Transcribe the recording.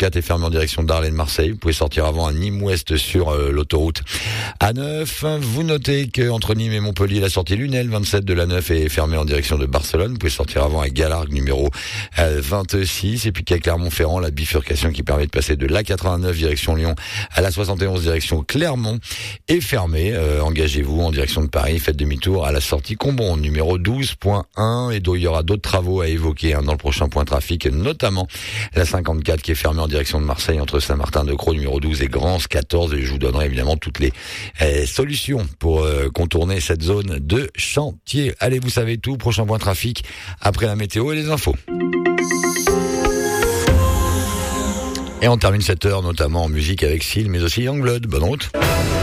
A54 est fermé en direction d'Arles-Marseille. Vous pouvez sortir avant à Nîmes-Ouest sur l'autoroute A9. Vous notez qu'entre Nîmes et Montpellier, la sortie Lunel 27 de l'A9 est fermée en direction de Barcelone. Vous pouvez sortir avant à Galargues numéro 26. Et puis qu'à Clermont-Ferrand, la bifurcation qui permet de passer de l'A89 direction Lyon à la 71 direction Clermont est fermée. Engagez-vous en direction de Paris. Faites demi-tour à la sortie Combon numéro 12.1. Et il y aura d'autres travaux à évoquer dans le prochain point trafic, notamment la 54 qui est fermée en direction de Marseille entre Saint-Martin-de-Crau numéro 12 et Grance 14. Et je vous donnerai évidemment toutes les solutions pour contourner cette zone de chantier. Allez, vous savez tout. Prochain point trafic après la météo et les infos. Et on termine cette heure notamment en musique avec Seal, mais aussi Youngblood. Bonne route.